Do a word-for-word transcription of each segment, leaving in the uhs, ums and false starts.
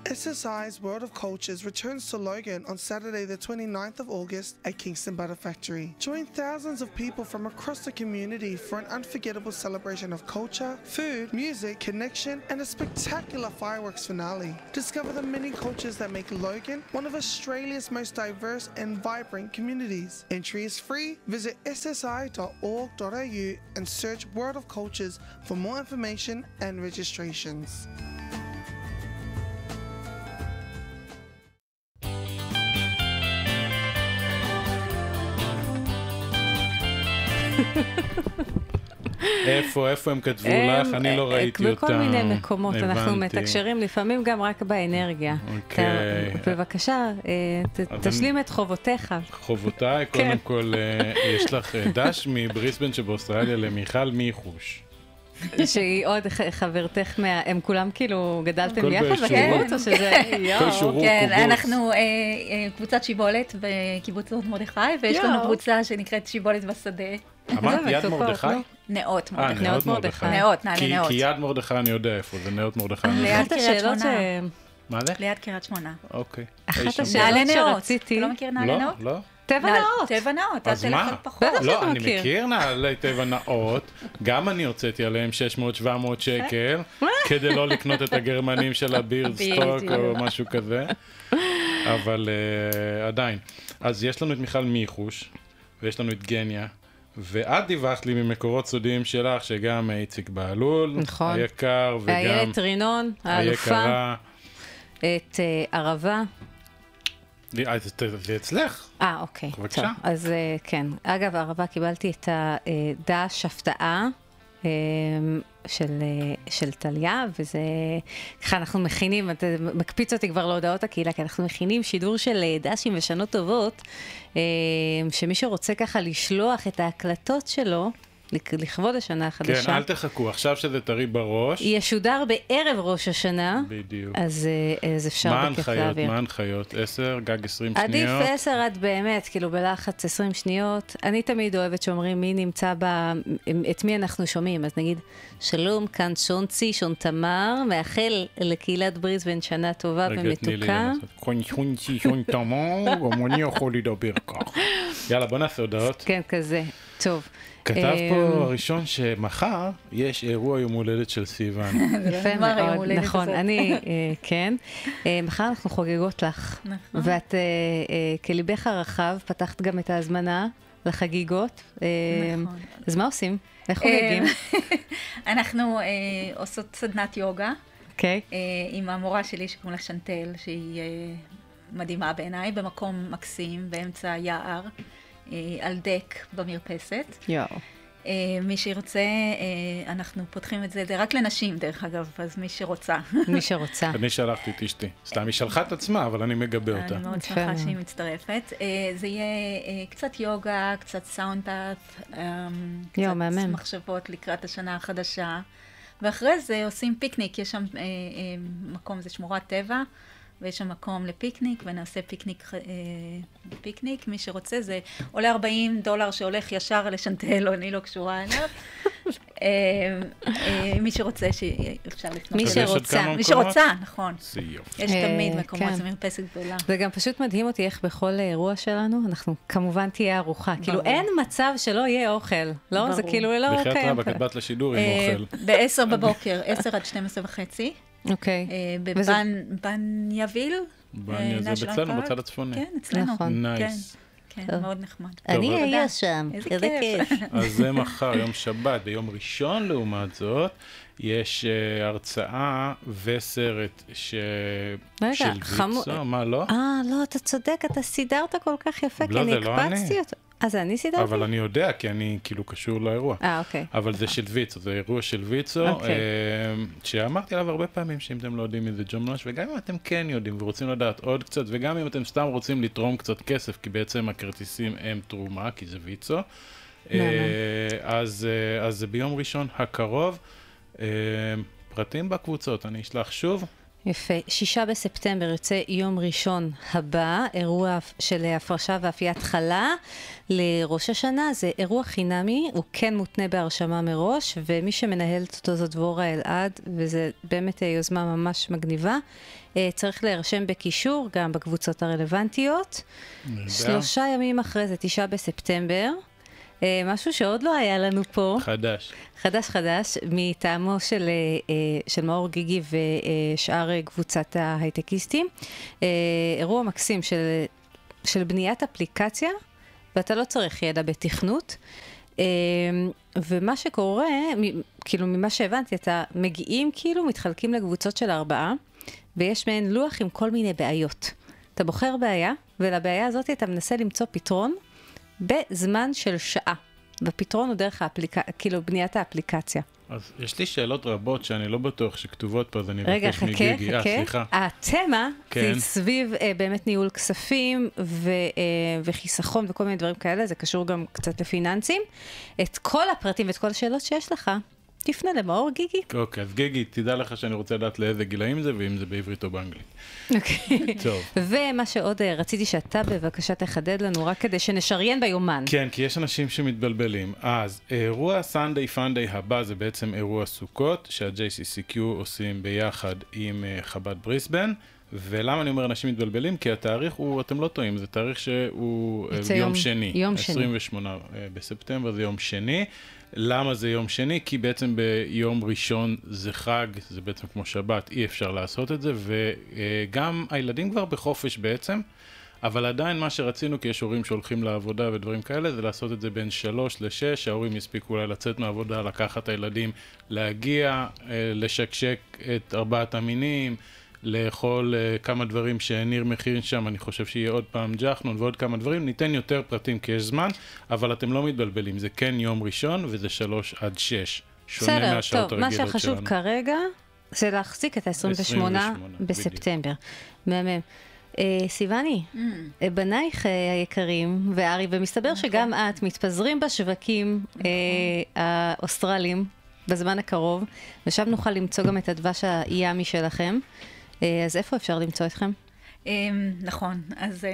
S S I's World of Cultures returns to Logan on Saturday the twenty-ninth of August at Kingston Butter Factory. Join thousands of people from across the community for an unforgettable celebration of culture, food, music, connection, and a spectacular fireworks finale. Discover the many cultures that make Logan one of Australia's most diverse and vibrant communities. Entry is free. Visit s s i dot org dot a u and search World of Cultures for more information and registrations. איפה, איפה הם כתבו לך? אני לא ראיתי אותם. בכל מיני מקומות, אנחנו מתקשרים לפעמים גם רק באנרגיה. בבקשה, תשלים את חובותיך. חובותיי, קודם כל, יש לך דש מבריסבן שבאוסטרליה למיכל מיחוש. שהיא עוד חברתך, הם כולם כאילו גדלתם יחד בקיבוץ או שזה... כל שורו כן, אנחנו קבוצת שיבולת בקיבוץ מרדכי, ויש לנו קבוצה שנקראת שיבולת בשדה. אמרת יד מרדכי? נאות מרדכי. נאות מרדכי. נאות, נעלי נאות. כי יד מרדכי אני יודע איפה, זה נאות מרדכי. ליד קריית שמונה. מה זה? ליד קריית שמונה. אוקיי. אחת השאלות שרציתי... אתה לא מכיר נעלי נאות? לא, לא. טבע נאות. טבע נאות, אז מה? בטח לא, שאתה אני מכיר. מכיר נעלי טבע נאות, גם אני הוצאתי עליהם שש מאות שבע מאות שקל, כדי לא לקנות את הגרמנים של הבירסטוק או משהו כזה, אבל עדיין. אז יש לנו את מיכל מיחוש, ויש לנו את גניה, ואת דיווחת לי ממקורות סודיים שלך, שגם איציק בהלול, היקר, וגם איילת רינון, האלופה, את ערבה, זה אצלך. אה, אוקיי. בבקשה. אז כן. אגב, הערבה קיבלתי את הדש הפתעה של טליה, וזה, ככה אנחנו מכינים, אתה מקפיץ אותי כבר להודעות הקהילה, כי אנחנו מכינים שידור של דשים ושנות טובות, שמי שרוצה ככה לשלוח את ההקלטות שלו, לכבוד השנה החדשה. כן, אל תחכו, עכשיו שזה טרי בראש. ישודר בערב ראש השנה. בדיוק. אז, אז אפשר בכיף להעביר. מה הנחיות? מה הנחיות? עשר, גג עשרים שניות? עדיף עשר עד באמת, כאילו בלחץ עשרים שניות. אני תמיד אוהבת שאומרים מי נמצא בה, את מי אנחנו שומעים. אז נגיד, שלום, כאן שונצי, שון תמר, מאחל לקהילת בריסבן שנה טובה ומתוקה. רגע, תני לי לנסות. שונצי, שון תמר, גם אני יכול לדבר כך. יאללה, בוא נעשה הודעות. כן, כזה. טוב. כתב פה הראשון שמחר יש אירוע יום הולדת של סיוון. יפה מאוד, נכון, אני, כן. מחר אנחנו חוגגות לך. ואת כליבך הרחב פתחת גם את ההזמנה לחגיגות. נכון. אז מה עושים? איך חוגגים? אנחנו עושות סדנת יוגה. אוקיי. עם המורה שלי שקוראים לה שנטל, שהיא מדהימה בעיניי, במקום מקסים, באמצע יער. על דק במרפסת. יואו. מי שירצה, אנחנו פותחים את זה, זה רק לנשים דרך אגב, אז מי שרוצה. מי שרוצה. אני שלחתי את אשתי. סתם, היא שלחה את עצמה, אבל אני מגבה אותה. אני מאוד שמחה שהיא מצטרפת. זה יהיה קצת יוגה, קצת סאונד פאת', קצת מחשבות לקראת השנה החדשה. ואחרי זה עושים פיקניק, יש שם מקום, זה שמורת טבע. ויש שם מקום לפיקניק, ונעשה פיקניק, אה, פיקניק, מי שרוצה, זה עולה ארבעים דולר שהולך ישר לשנטל, אני לא קשורה אליו. אה, אה, מי שרוצה שאפשר לפנות. מי שרוצה. מי שרוצה, נכון. סיוף. יש תמיד מקומות, זה מרפסת גדולה. זה גם פשוט מדהים אותי איך בכל אירוע שלנו, אנחנו כמובן תהיה ארוחה. כאילו אין מצב שלא יהיה אוכל, לא? זה כאילו לא אוכל. בחייאת רבא, כתבת לשידור עם אוכל. בעשר בבוקר, עשר עד שתים עשרה וחצי. אוקיי. בבן יביל. זה אצלנו, בצד הצפוני. כן, אצלנו. נייס. כן, מאוד נחמד. אני אהיה שם, איזה כיף. אז זה מחר, יום שבת. ביום ראשון, לעומת זאת, יש הרצאה וסרט של ויצו. מה, לא? אה, לא, אתה צודק, אתה סידרת כל כך יפה, כי אני הקפצתי אותו. אז זה אני סידרתי? אבל אני יודע, כי אני כאילו קשור לאירוע. אה, אוקיי. אבל זה של ויצו, זה אירוע של ויצו, שאמרתי עליו הרבה פעמים שאם אתם לא יודעים מי זה ג'ון מנש, וגם אם אתם כן יודעים ורוצים לדעת עוד קצת, וגם אם אתם סתם רוצים לתרום קצת כסף, כי בעצם הכרטיסים הם תרומה, כי זה ויצו, אז זה ביום ראשון הקרוב, פרטים בקבוצות, אני אשלח שוב. יפה. שישה בספטמבר יוצא יום ראשון הבא, אירוע של הפרשה ואפיית חלה לראש השנה. זה אירוע חינמי, הוא כן מותנה בהרשמה מראש, ומי שמנהלת אותו זאת דבורה אלעד, וזה באמת יוזמה ממש מגניבה. צריך להירשם בקישור, גם בקבוצות הרלוונטיות. שלושה ימים אחרי זה, תשעה בספטמבר. משהו שעוד לא היה לנו פה. חדש. חדש חדש, מטעמו של, של מאור גיגי ושאר קבוצת ההייטקיסטים. אירוע מקסים של, של בניית אפליקציה, ואתה לא צריך ידע בתכנות. ומה שקורה, כאילו ממה שהבנתי, אתה מגיעים כאילו, מתחלקים לקבוצות של ארבעה, ויש מהן לוח עם כל מיני בעיות. אתה בוחר בעיה, ולבעיה הזאת אתה מנסה למצוא פתרון, בזמן של שעה. בפתרון הוא דרך האפליקציה, כאילו בניית האפליקציה. אז יש לי שאלות רבות שאני לא בטוח שכתובות פה, אז אני רגע, מבקש חכה, מגיגי. חכה. אה, סליחה. התמה כן. זה סביב אה, באמת ניהול כספים ו, אה, וחיסכון וכל מיני דברים כאלה, זה קשור גם קצת לפיננסים. את כל הפרטים ואת כל השאלות שיש לך, תפנה למאור גיגי. אוקיי, אז גיגי, תדע לך שאני רוצה לדעת לאיזה גילאים זה, ואם זה בעברית או באנגלית. אוקיי. טוב. ומה שעוד רציתי שאתה בבקשה תחדד לנו, רק כדי שנשריין ביומן. כן, כי יש אנשים שמתבלבלים. אז אירוע סנדיי פנדיי הבא זה בעצם אירוע סוכות, שה-ג'יי סי סי קיו עושים ביחד עם חב"ד בריסבן, ולמה אני אומר אנשים מתבלבלים? כי התאריך הוא, אתם לא טועים, זה תאריך שהוא יום, יום שני. יום שני. עשרים ושמונה בספטמבר זה יום שני. למה זה יום שני? כי בעצם ביום ראשון זה חג, זה בעצם כמו שבת, אי אפשר לעשות את זה, וגם הילדים כבר בחופש בעצם, אבל עדיין מה שרצינו, כי יש הורים שהולכים לעבודה ודברים כאלה, זה לעשות את זה בין שלוש לשש, ההורים יספיקו אולי לצאת מהעבודה, לקחת את הילדים, להגיע, לשקשק את ארבעת המינים, לאכול uh, כמה דברים שניר מכין שם, אני חושב שיהיה עוד פעם ג'חנון ועוד כמה דברים, ניתן יותר פרטים כי יש זמן, אבל אתם לא מתבלבלים, זה כן יום ראשון וזה שלוש עד שש, שונה בסדר, מהשעות טוב, הרגילות שלנו. מה שחשוב כרגע זה להחזיק את ה-עשרים ושמונה בספטמבר. מהמם. אה, סיוני, mm. אה, בנייך אה, היקרים וארי, ומסתבר נכון. שגם את מתפזרים בשווקים נכון. אה, האוסטרליים בזמן הקרוב, ושם נוכל למצוא גם את הדבש הימי שלכם. אז איפה אפשר למצוא אתכם? נכון, אז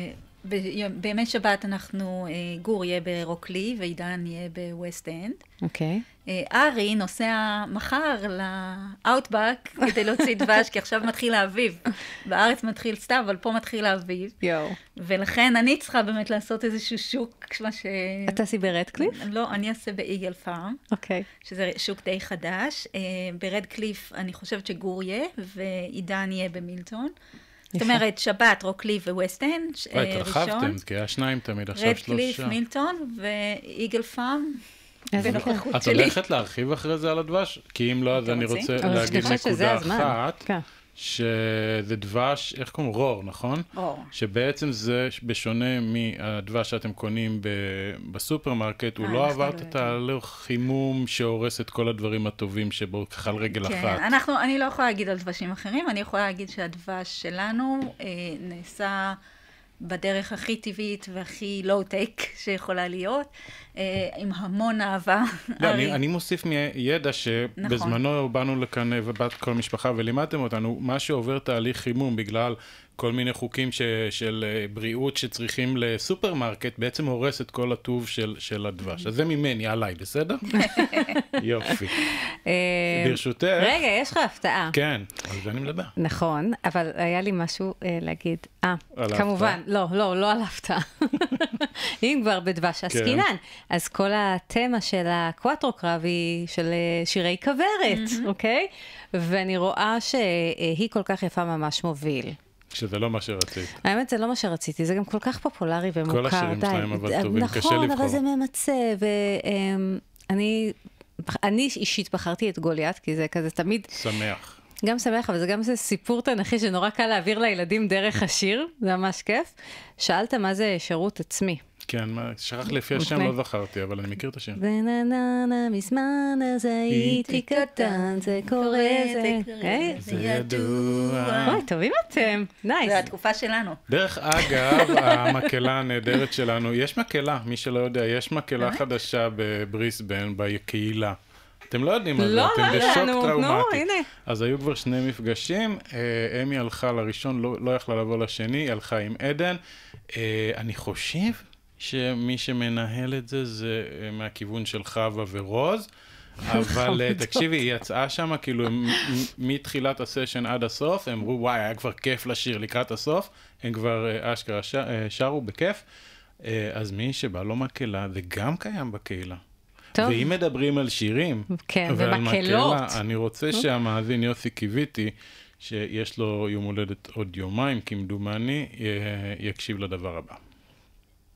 בימי שבת אנחנו, גור יהיה ברוקלי ועידן יהיה בווסט אנד. אוקיי. ארי נוסע מחר לאוטבק כדי להוציא דבש, כי עכשיו מתחיל האביב. בארץ מתחיל סתיו, אבל פה מתחיל האביב. יואו. ולכן אני צריכה באמת לעשות איזשהו שוק, מה ש... אתה עשי ברד קליף? לא, אני אעשה באיגל פארם. אוקיי. שזה שוק די חדש. ברד קליף אני חושבת שגור יהיה, ועידן יהיה במילטון. זאת אומרת, שבת, רוקלי וווסט אנד, ראשון. התרחבתם, כי היה שניים תמיד, עכשיו שלושה. רד קליף, מילטון ואיגל פארם. את הולכת להרחיב אחרי זה על הדבש? כי אם לא, אז אני רוצה להגיד נקודה אחת, שזה דבש, איך קוראים? רור, נכון? רור. שבעצם זה בשונה מהדבש שאתם קונים בסופרמרקט, הוא לא עבר את התהליך חימום שהורס את כל הדברים הטובים שבו ככה על רגל אחת. כן, אני לא יכולה להגיד על דבשים אחרים, אני יכולה להגיד שהדבש שלנו נעשה בדרך הכי טבעית והכי לואו-טק שיכולה להיות, עם המון אהבה. לא, אני, אני מוסיף מידע שבזמנו נכון. באנו לכאן ובת כל משפחה ולימדתם אותנו, מה שעובר תהליך חימום בגלל כל מיני חוקים ש, של בריאות שצריכים לסופרמרקט, בעצם הורס את כל הטוב של, של הדבש. אז זה ממני, עליי, בסדר? יופי. ברשותך... רגע, יש לך הפתעה. כן, על זה אני מדבר. נכון, אבל היה לי משהו להגיד. אה, כמובן, לא, לא, לא על הפתעה. אם כבר בדבש עסקינן. אז כל התמה של הקואטרו קרב היא של שירי כברת, אוקיי? ואני רואה שהיא כל כך יפה ממש מוביל. שזה לא מה שרצית. האמת, זה לא מה שרציתי, זה גם כל כך פופולרי ומוכר. כל השירים שלהם אבל טובים, קשה לבחור. נכון, אבל זה ממצא, ואני אני אישית בחרתי את גוליית, כי זה כזה תמיד... שמח. גם שמח, אבל זה גם זה סיפור תנכי שנורא קל להעביר לילדים דרך השיר, זה ממש כיף. שאלת מה זה שירות עצמי. כן, שכח לפי השם, לא זכרתי, אבל אני מכיר את השם. ונננה, מזמן אז הייתי קטן, זה קורה, זה קורה, זה ידוע. אוי, טובים אתם, נייס. זה התקופה שלנו. דרך אגב, המקהלה הנהדרת שלנו, יש מקהלה, מי שלא יודע, יש מקהלה חדשה בבריסבן, בקהילה. אתם לא יודעים מה זה, לא, אתם לא בשוק ידענו, נו, טראומטי. הנה. אז היו כבר שני מפגשים, אה, אמי הלכה לראשון, לא, לא יכלה לבוא לשני, היא הלכה עם עדן. אה, אני חושב שמי שמנהל את זה, זה אה, מהכיוון של חווה ורוז, אבל אה, תקשיבי, היא יצאה שם, כאילו, מ- מ- מתחילת הסשן עד הסוף, הם אמרו, וואי, היה כבר כיף לשיר לקראת הסוף, הם כבר אה, אשכרה ש- אה, שרו בכיף, אה, אז מי שבא לא מקהלה, זה גם קיים בקהילה. טוב. ואם מדברים על שירים, כן, ועל ומקהלות. מקהלה, אני רוצה שהמאזין יוסי קיוויתי, שיש לו יום הולדת עוד יומיים, כמדומני, י- יקשיב לדבר הבא.